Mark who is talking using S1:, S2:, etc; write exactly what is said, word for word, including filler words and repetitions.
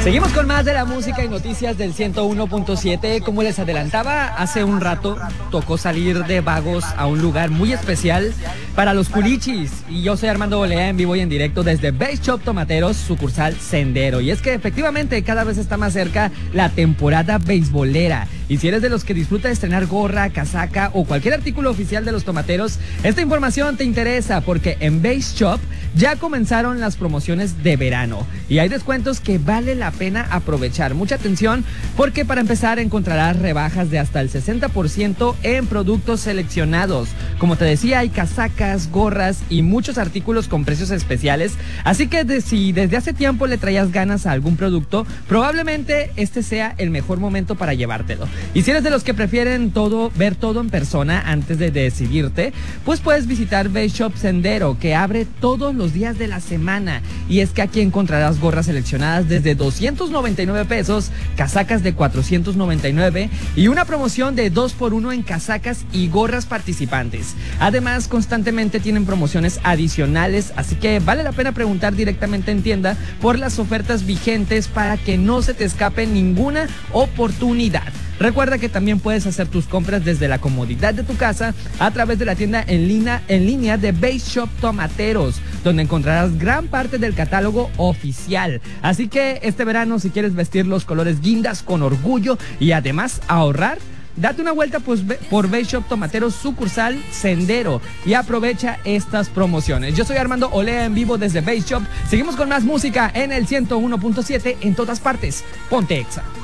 S1: Seguimos con más de la música y noticias del ciento uno punto siete. Como les adelantaba hace un rato, tocó salir de vagos a un lugar muy especial para los culichis. Y yo soy Armando Bolea, en vivo y en directo desde Base Shop Tomateros, sucursal Sendero. Y es que efectivamente cada vez está más cerca la temporada beisbolera. Y si eres de los que disfruta de estrenar gorra, casaca o cualquier artículo oficial de los tomateros, esta información te interesa porque en Base Shop ya comenzaron las promociones de verano y hay descuentos que vale la pena aprovechar. Mucha atención porque para empezar encontrarás rebajas de hasta el sesenta por ciento en productos seleccionados. Como te decía, hay casacas, gorras y muchos artículos con precios especiales. Así que de, si desde hace tiempo le traías ganas a algún producto, probablemente este sea el mejor momento para llevártelo. Y si eres de los que prefieren todo, ver todo en persona antes de decidirte, pues puedes visitar Base Shop Sendero, que abre todos los días de la semana. Y es que aquí encontrarás gorras seleccionadas desde doscientos noventa y nueve pesos, casacas de cuatrocientos noventa y nueve y una promoción de dos por uno en casacas y gorras participantes. Además, constantemente tienen promociones adicionales, así que vale la pena preguntar directamente en tienda por las ofertas vigentes para que no se te escape ninguna oportunidad. Recuerda que también puedes hacer tus compras desde la comodidad de tu casa a través de la tienda en línea, en línea de Base Shop Tomateros, donde encontrarás gran parte del catálogo oficial. Así que este verano, si quieres vestir los colores guindas con orgullo y además ahorrar, date una vuelta pues, por Base Shop Tomateros sucursal Sendero y aprovecha estas promociones. Yo soy Armando Olea en vivo desde Base Shop. Seguimos con más música en el ciento uno punto siete en todas partes. Ponte Exa.